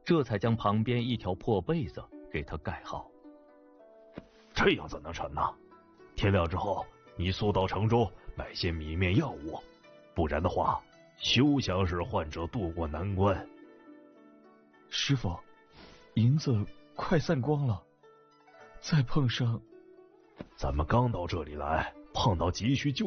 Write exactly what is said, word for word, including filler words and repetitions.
这才将旁边一条破被子给他盖好。 这样怎能成呢？天亮之后，你速到城中买些米面药物，不然的话，休想使患者渡过难关。 师傅，银子快散光了，再碰上…… 咱们刚到这里来，碰到急需救